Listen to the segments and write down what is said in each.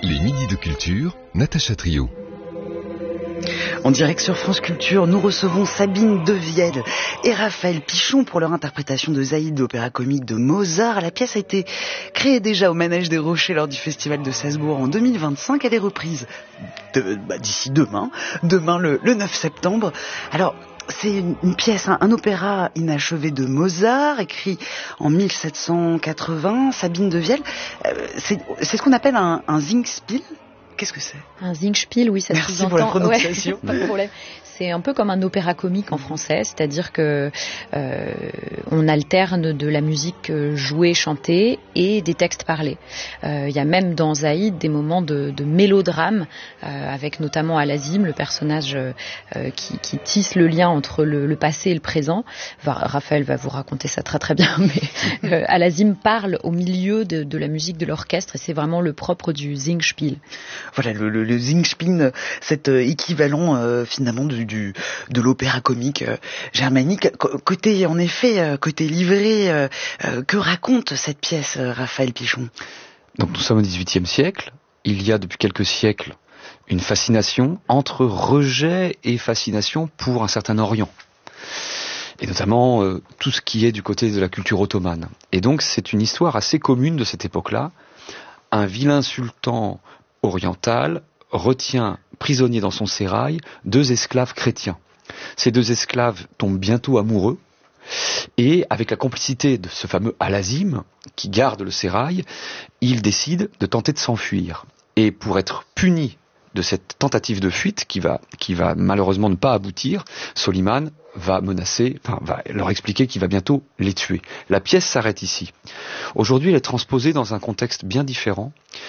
Les midis de culture, Natacha Trio. En direct sur France Culture, nous recevons Sabine Devielle et Raphaël Pichon pour leur interprétation de Zaïd, l'opéra comique de Mozart. La pièce a été créée déjà au Manège des Rochers lors du Festival de Salzbourg en 2025. Elle est reprise d'ici demain le 9 septembre. Alors, c'est une pièce, un opéra inachevé de Mozart, écrit en 1780. Sabine Devielle, c'est ce qu'on appelle un Singspiel. Qu'est-ce que c'est ? Un Singspiel, oui, ça se Merci pour la prononciation. Ouais, pas de problème. C'est un peu comme un opéra comique en français, c'est-à-dire que on alterne de la musique jouée, chantée et des textes parlés. Il y a même dans Zaïd des moments de mélodrame, avec notamment Alazim, le personnage qui tisse le lien entre le passé et le présent. Raphaël va vous raconter ça très très bien, mais Alazim parle au milieu de la musique de l'orchestre et c'est vraiment le propre du Singspiel. Voilà, le Singspiel, cet équivalent finalement de l'opéra comique germanique. Côté livret, que raconte cette pièce, Raphaël Pichon ? Donc nous sommes au XVIIIe siècle. Il y a depuis quelques siècles une fascination entre rejet et fascination pour un certain Orient. Et notamment tout ce qui est du côté de la culture ottomane. Et donc c'est une histoire assez commune de cette époque-là. Un vilain sultan oriental retient prisonniers dans son sérail 2 esclaves chrétiens. Ces 2 esclaves tombent bientôt amoureux et avec la complicité de ce fameux Alazim qui garde le sérail, ils décident de tenter de s'enfuir. Et pour être punis de cette tentative de fuite qui va malheureusement ne pas aboutir, Soliman va leur expliquer qu'il va bientôt les tuer. La pièce s'arrête ici. Aujourd'hui, elle est transposée dans un contexte bien différent.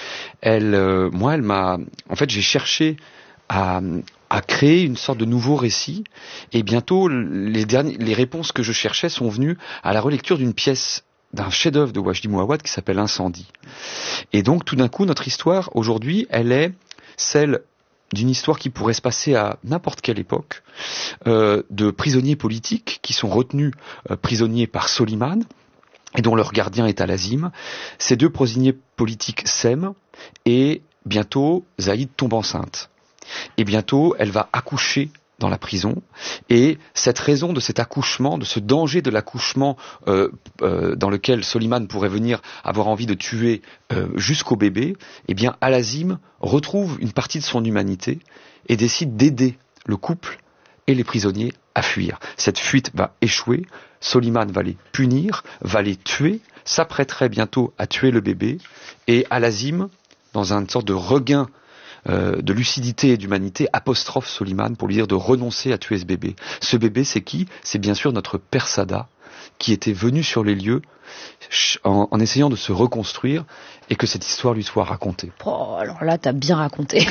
J'ai cherché à créer une sorte de nouveau récit, et bientôt les réponses que je cherchais sont venues à la relecture d'une pièce, d'un chef-d'œuvre de Wajdi Mouawad qui s'appelle Incendie. Et donc tout d'un coup, notre histoire aujourd'hui, elle est celle d'une histoire qui pourrait se passer à n'importe quelle époque, de prisonniers politiques qui sont retenus prisonniers par Soliman et dont leur gardien est Alazim. Ces 2 prisonniers politiques s'aiment et bientôt Zaïd tombe enceinte. Et bientôt elle va accoucher dans la prison, et cette raison de cet accouchement, de ce danger de l'accouchement dans lequel Soliman pourrait venir avoir envie de tuer jusqu'au bébé, eh bien Alazim retrouve une partie de son humanité et décide d'aider le couple et les prisonniers à fuir. Cette fuite va échouer, Soliman va les punir, va les tuer, s'apprêterait bientôt à tuer le bébé, et Alazim, dans une sorte de regain de lucidité et d'humanité, apostrophe Soliman pour lui dire de renoncer à tuer ce bébé. Ce bébé, c'est qui ? C'est bien sûr notre père Sada, qui était venu sur les lieux en essayant de se reconstruire et que cette histoire lui soit racontée. Oh, alors là, t'as bien raconté.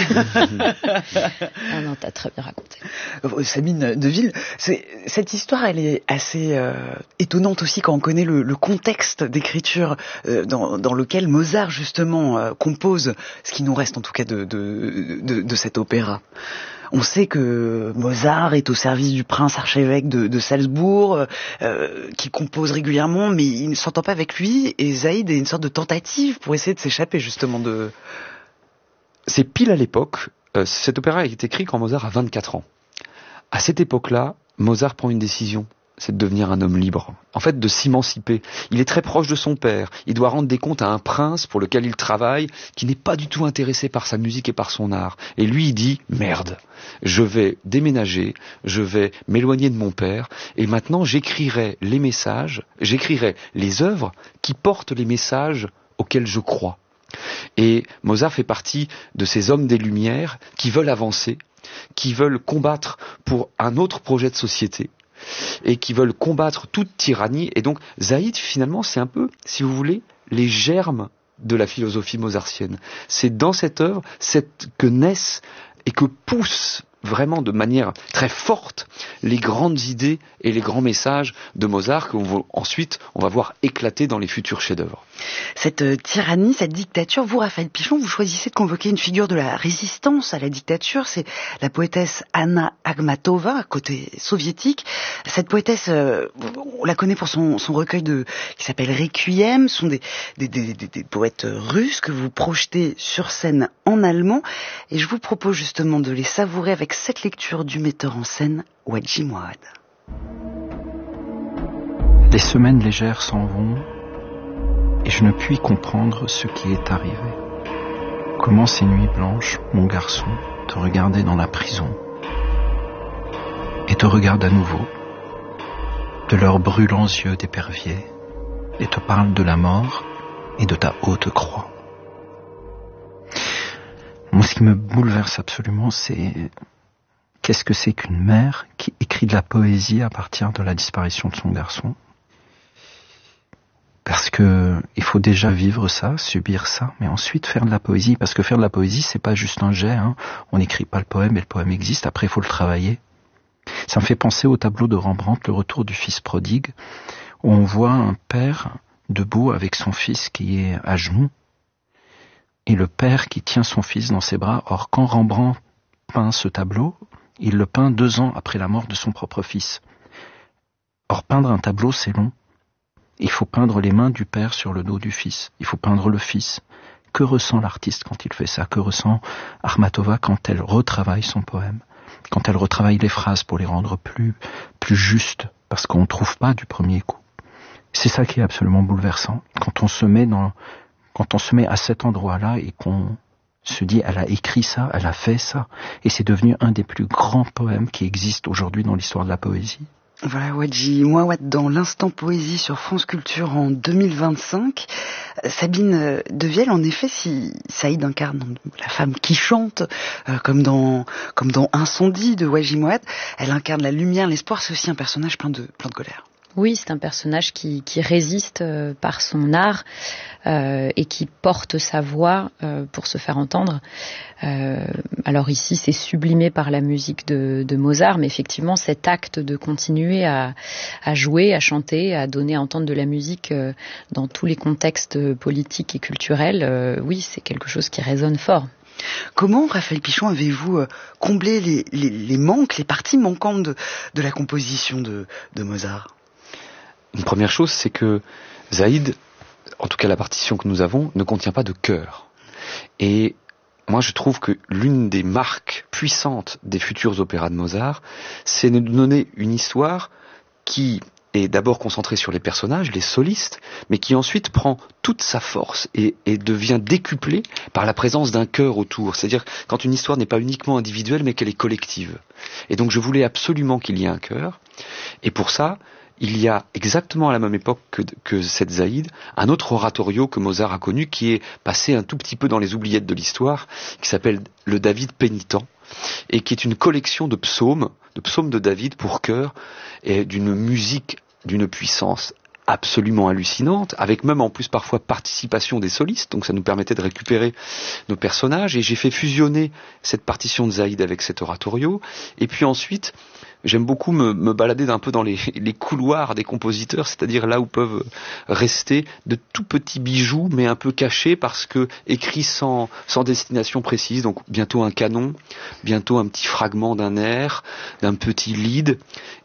Ah non, t'as très bien raconté. Sabine Devielle, cette histoire, elle est assez étonnante aussi quand on connaît le contexte d'écriture dans lequel Mozart justement compose ce qui nous reste en tout cas de cet opéra. On sait que Mozart est au service du prince archevêque de Salzbourg, qui compose régulièrement, mais il ne s'entend pas avec lui, et Zaïd est une sorte de tentative pour essayer de s'échapper justement de... C'est pile à l'époque, cet opéra a été écrit quand Mozart a 24 ans. À cette époque-là, Mozart prend une décision, c'est de devenir un homme libre. En fait, de s'émanciper. Il est très proche de son père. Il doit rendre des comptes à un prince pour lequel il travaille, qui n'est pas du tout intéressé par sa musique et par son art. Et lui, il dit, merde, je vais déménager, je vais m'éloigner de mon père, et maintenant j'écrirai les messages, j'écrirai les œuvres qui portent les messages auxquels je crois. Et Mozart fait partie de ces hommes des Lumières qui veulent avancer, qui veulent combattre pour un autre projet de société, et qui veulent combattre toute tyrannie. Et donc Zaïd, finalement, c'est un peu, si vous voulez, les germes de la philosophie mozartienne. C'est dans cette œuvre que naissent et que poussent vraiment de manière très forte les grandes idées et les grands messages de Mozart ensuite on va voir éclater dans les futurs chefs-d'œuvre. Cette tyrannie, cette dictature, vous, Raphaël Pichon, vous choisissez de convoquer une figure de la résistance à la dictature, c'est la poétesse Anna Akhmatova, côté soviétique. Cette poétesse, on la connaît pour son recueil qui s'appelle Requiem, ce sont des poètes russes que vous projetez sur scène en allemand, et je vous propose justement de les savourer avec cette lecture du metteur en scène Wadji Mouawad. Les semaines légères s'en vont, et je ne puis comprendre ce qui est arrivé. Comment ces nuits blanches, mon garçon, te regardaient dans la prison, et te regardent à nouveau, de leurs brûlants yeux d'épervier, et te parlent de la mort et de ta haute croix. Moi, ce qui me bouleverse absolument, c'est qu'est-ce que c'est qu'une mère qui écrit de la poésie à partir de la disparition de son garçon. Parce que il faut déjà vivre ça, subir ça, mais ensuite faire de la poésie. Parce que faire de la poésie, c'est pas juste un jet, hein. On n'écrit pas le poème et le poème existe. Après, il faut le travailler. Ça me fait penser au tableau de Rembrandt, Le Retour du fils prodigue, où on voit un père debout avec son fils qui est à genoux, et le père qui tient son fils dans ses bras. Or, quand Rembrandt peint ce tableau, il le peint 2 ans après la mort de son propre fils. Or, peindre un tableau, c'est long. Il faut peindre les mains du père sur le dos du fils. Il faut peindre le fils. Que ressent l'artiste quand il fait ça? Que ressent Akhmatova quand elle retravaille son poème? Quand elle retravaille les phrases pour les rendre plus justes, parce qu'on ne trouve pas du premier coup. C'est ça qui est absolument bouleversant. Quand on se met à cet endroit-là et qu'on se dit, elle a écrit ça, elle a fait ça, et c'est devenu un des plus grands poèmes qui existent aujourd'hui dans l'histoire de la poésie. Voilà, Wadji Mouawad dans l'Instant Poésie sur France Culture en 2025. Sabine Devielle, en effet, si Saïd incarne la femme qui chante, comme dans Incendie de Wadji Mouawad, elle incarne la lumière, l'espoir, c'est aussi un personnage plein de colère. Oui, c'est un personnage qui résiste par son art et qui porte sa voix pour se faire entendre. Alors ici, c'est sublimé par la musique de Mozart, mais effectivement, cet acte de continuer à jouer, à chanter, à donner à entendre de la musique dans tous les contextes politiques et culturels, oui, c'est quelque chose qui résonne fort. Comment, Raphaël Pichon, avez-vous comblé les manques, les parties manquantes de la composition de Mozart ? Une première chose, c'est que Zaïd, en tout cas la partition que nous avons, ne contient pas de chœur. Et moi je trouve que l'une des marques puissantes des futurs opéras de Mozart, c'est de donner une histoire qui est d'abord concentrée sur les personnages, les solistes, mais qui ensuite prend toute sa force et devient décuplée par la présence d'un chœur autour. C'est-à-dire quand une histoire n'est pas uniquement individuelle, mais qu'elle est collective. Et donc je voulais absolument qu'il y ait un chœur. Et pour ça, il y a exactement à la même époque que cette Zaïd, un autre oratorio que Mozart a connu, qui est passé un tout petit peu dans les oubliettes de l'histoire, qui s'appelle le David pénitent, et qui est une collection de psaumes de David pour chœur, et d'une musique d'une puissance absolument hallucinante, avec même en plus parfois participation des solistes, donc ça nous permettait de récupérer nos personnages, et j'ai fait fusionner cette partition de Zaïd avec cet oratorio, et puis ensuite, j'aime beaucoup me balader un peu dans les couloirs des compositeurs, c'est-à-dire là où peuvent rester de tout petits bijoux, mais un peu cachés parce que écrits sans destination précise. Donc bientôt un canon, bientôt un petit fragment d'un air, d'un petit lead,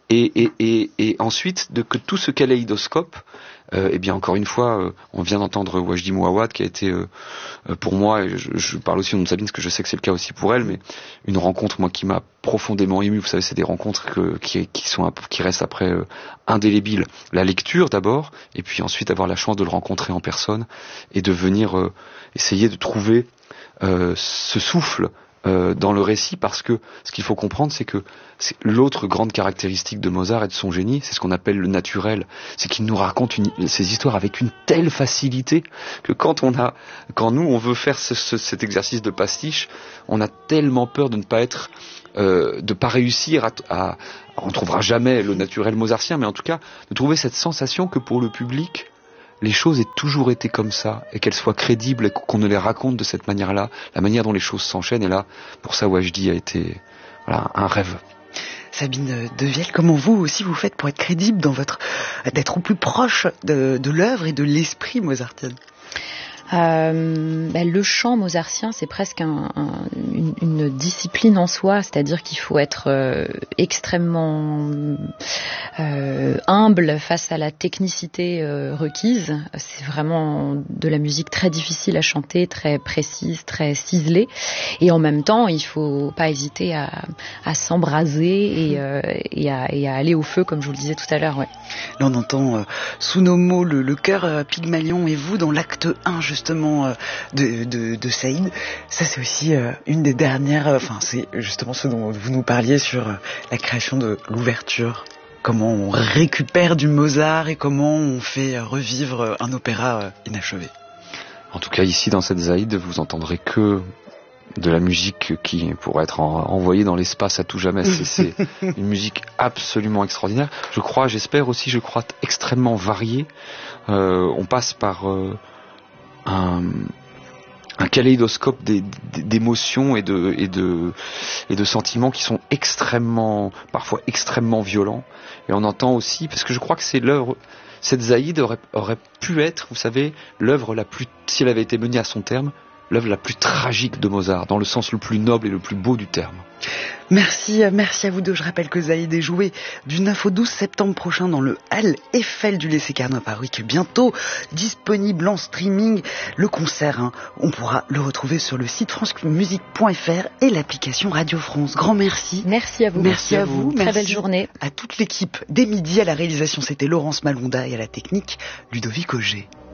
et ensuite que tout ce kaléidoscope, eh bien encore une fois, on vient d'entendre Wadji Mouawad qui a été pour moi, et je parle aussi au nom de Sabine parce que je sais que c'est le cas aussi pour elle, mais une rencontre moi qui m'a profondément ému. Vous savez, c'est des rencontres qui restent après indélébiles. La lecture d'abord, et puis ensuite avoir la chance de le rencontrer en personne et de venir essayer de trouver ce souffle dans le récit, parce que ce qu'il faut comprendre, c'est que l'autre grande caractéristique de Mozart et de son génie, c'est ce qu'on appelle le naturel. C'est qu'il nous raconte ces histoires avec une telle facilité que quand nous on veut faire cet exercice de pastiche, on a tellement peur de ne pas être, de pas réussir on trouvera jamais le naturel mozartien, mais en tout cas de trouver cette sensation que pour le public, les choses aient toujours été comme ça, et qu'elles soient crédibles, et qu'on ne les raconte de cette manière-là, la manière dont les choses s'enchaînent. Et là, pour ça, Wadji a été voilà, un rêve. Sabine Devielle, comment vous aussi vous faites pour être crédible d'être au plus proche de l'œuvre et de l'esprit mozartien? Le chant mozartien, c'est presque une discipline en soi, c'est-à-dire qu'il faut être extrêmement humble face à la technicité requise. C'est vraiment de la musique très difficile à chanter, très précise, très ciselée, et en même temps, il faut pas hésiter à s'embraser et à aller au feu, comme je vous le disais tout à l'heure. Ouais. Là, on entend sous nos mots le chœur Pygmalion et vous dans l'acte 1 justement de Saïd. Ça, c'est aussi une des dernières, c'est justement ce dont vous nous parliez sur la création de l'ouverture. Comment on récupère du Mozart et comment on fait revivre un opéra inachevé. En tout cas, ici, dans cette Zaïd, vous entendrez que de la musique qui pourrait être envoyée dans l'espace à tout jamais. C'est une musique absolument extraordinaire. J'espère aussi, extrêmement variée. On passe par un kaléidoscope d'émotions et de sentiments qui sont parfois extrêmement violents. Et on entend aussi, parce que je crois que c'est l'œuvre, cette Zaïd aurait pu être, vous savez, l'œuvre la plus, si elle avait été menée à son terme, l'œuvre la plus tragique de Mozart, dans le sens le plus noble et le plus beau du terme. Merci à vous deux. Je rappelle que Zaïd est joué du 9 au 12 septembre prochain dans le Hall Eiffel du Lycée Carnot à Paris, qui est bientôt disponible en streaming. Le concert, on pourra le retrouver sur le site francemusique.fr et l'application Radio France. Grand merci. Merci à vous. Merci à vous. Très merci belle journée. À toute l'équipe. Dès midi à la réalisation, c'était Laurence Malonda et à la technique, Ludovic Auger.